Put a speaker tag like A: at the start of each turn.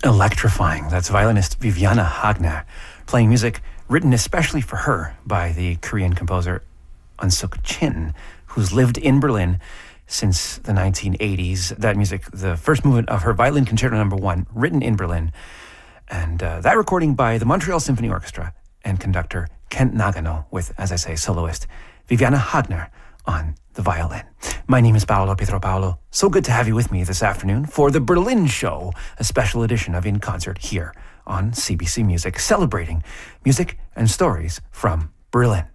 A: Electrifying. That's violinist Viviana Hagner playing music written especially for her by the Korean composer Eun Suk Chin, who's lived in Berlin since the 1980s. That music, the first movement of her Violin Concerto No. 1, written in Berlin. And that recording by the Montreal Symphony Orchestra and conductor Kent Nagano with, as I say, soloist Viviana Hagner on the violin. My name is Paolo Pietro Paolo. So good to have you with me this afternoon for the Berlin Show, a special edition of In Concert here on CBC Music, celebrating music and stories from Berlin.